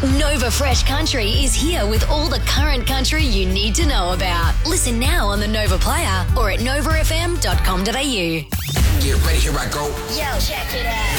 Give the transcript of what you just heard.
Nova Fresh Country is here with all the current country you need to know about. Listen now on the Nova Player or at novafm.com.au. Get ready, here I go. Yo, check it out.